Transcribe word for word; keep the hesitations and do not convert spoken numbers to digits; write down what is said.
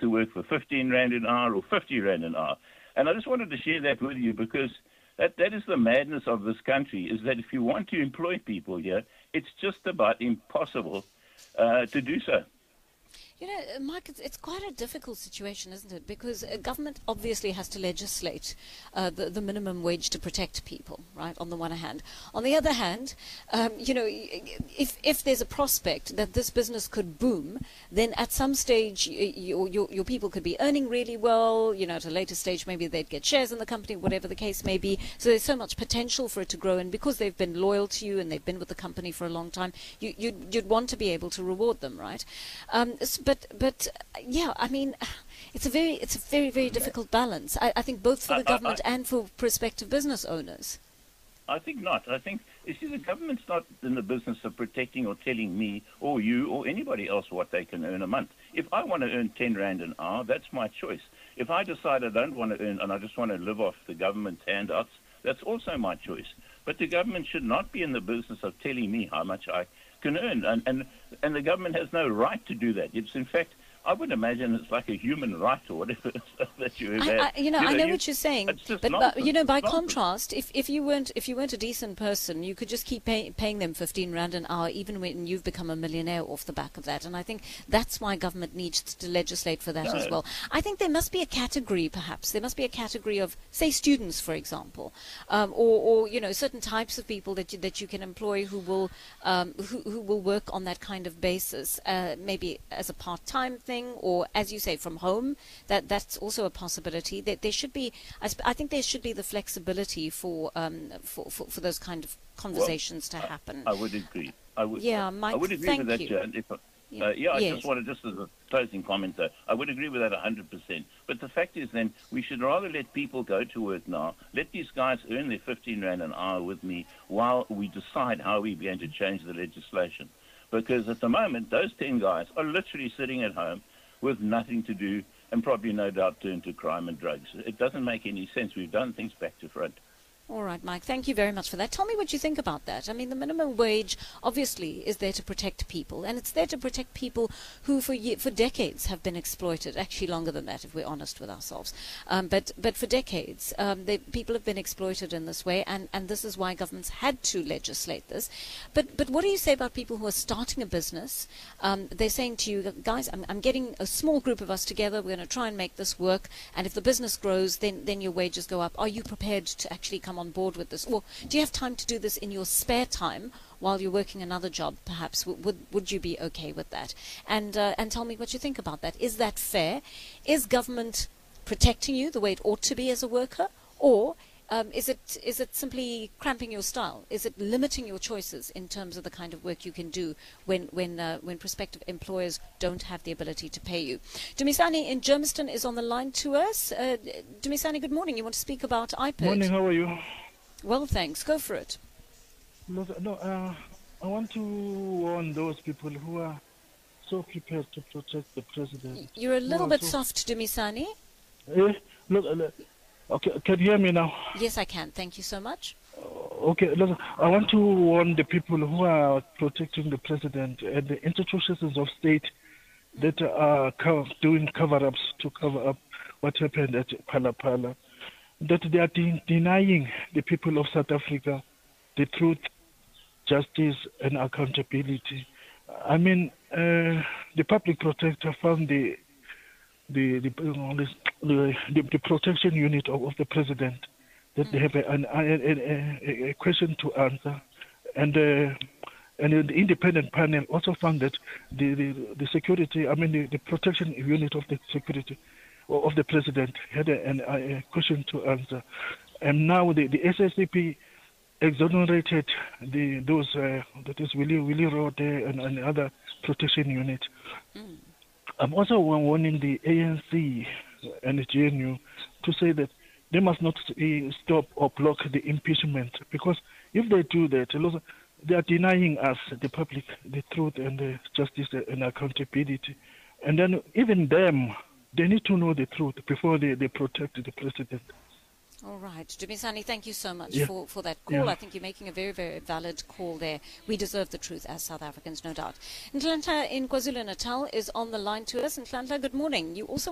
to work for fifteen rand an hour or fifty rand an hour. And I just wanted to share that with you because that, that is the madness of this country, is that if you want to employ people here, it's just about impossible uh, to do so. You know, Mike, it's, it's quite a difficult situation, isn't it? Because uh, government obviously has to legislate uh, the, the minimum wage to protect people, right, on the one hand. On the other hand, um, you know, if, if there's a prospect that this business could boom, then at some stage your, your, your people could be earning really well. You know, at a later stage maybe they'd get shares in the company, whatever the case may be. So there's so much potential for it to grow. And because they've been loyal to you and they've been with the company for a long time, you, you'd, you'd want to be able to reward them, right? Um, But, but yeah, I mean, it's a very, it's a very, very difficult balance. I, I think both for the I, government I, I, and for prospective business owners. I think not. I think, you see, the government's not in the business of protecting or telling me or you or anybody else what they can earn a month. If I want to earn ten rand an hour, that's my choice. If I decide I don't want to earn and I just want to live off the government's handouts, that's also my choice. But the government should not be in the business of telling me how much I can earn, and, and and the government has no right to do that. It's in fact, I would imagine it's like a human right or whatever that you have. I, I, you know, you know, I know you, what you're saying, but, but you know, by nonsense. contrast, if if you weren't if you weren't a decent person, you could just keep pay, paying them fifteen rand an hour, even when you've become a millionaire off the back of that. And I think that's why government needs to legislate for that no. as well. I think there must be a category, perhaps there must be a category of, say, students, for example, um, or or you know, certain types of people that you, that you can employ who will um, who who will work on that kind of basis, uh, maybe as a part-time thing, or as you say, from home. That that's also a possibility. That there should be, I, sp I think there should be the flexibility for um for, for, for those kind of conversations well, to happen. I, I would agree. I would. Yeah, Mike, I would agree thank with that. you. Jan, if I, yeah, uh, yeah I yes. just wanted, just as a closing comment, though, I would agree with that one hundred percent. But the fact is, then we should rather let people go to work now. Let these guys earn their fifteen rand an hour with me while we decide how we're going to change the legislation. Because at the moment, those ten guys are literally sitting at home with nothing to do and probably no doubt turn to crime and drugs. It doesn't make any sense. We've done things back to front. All right, Mike, thank you very much for that. Tell me what you think about that. I mean, the minimum wage obviously is there to protect people, and it's there to protect people who for ye for decades have been exploited, actually longer than that if we're honest with ourselves. Um, but, but for decades, um, they, people have been exploited in this way, and, and this is why governments had to legislate this. But, but what do you say about people who are starting a business? Um, they're saying to you, guys, I'm, I'm getting a small group of us together, we're going to try and make this work, and if the business grows, then, then your wages go up. Are you prepared to actually come on board with this? Or do you have time to do this in your spare time while you're working another job, perhaps? W would would you be okay with that? And uh, and tell me what you think about that. Is that fair? Is government protecting you the way it ought to be as a worker? Or um, is it is it simply cramping your style? Is it limiting your choices in terms of the kind of work you can do when when uh, when prospective employers don't have the ability to pay you? Dumisani in Germiston is on the line to us. Uh, Dumisani, good morning. You want to speak about I P E D? Morning, how are you? Well, thanks. Go for it. No, no uh, I want to warn those people who are so prepared to protect the president. You're a little bit so soft, Dumisani. Eh, look, look, okay, can you hear me now? Yes, I can. Thank you so much. Uh, okay, look, I want to warn the people who are protecting the president and the institutions of state that are co doing cover-ups to cover up what happened at Phala-Phala, that they are de denying the people of South Africa the truth, justice, and accountability. I mean, uh, the public protector found the the the, the, the, the protection unit of, of the president that mm. they have an, a, a, a question to answer, and uh, and the independent panel also found that the the, the security, I mean, the, the protection unit of the security of the president had a, an, a question to answer, and now the, the S S A P exonerated the those uh, that is Willie Willie Rote and, and other protection unit. Mm. I'm also warning the A N C and the G N U to say that they must not stop or block the impeachment, because if they do that, they are denying us, the public, the truth and the justice and accountability. And then even them, they need to know the truth before they, they protect the president. All right. Dumisani, thank you so much yeah. for, for that call. Yeah. I think you're making a very, very valid call there. We deserve the truth as South Africans, no doubt. Nhlanhla in KwaZulu-Natal is on the line to us. Nhlanhla, good morning. You also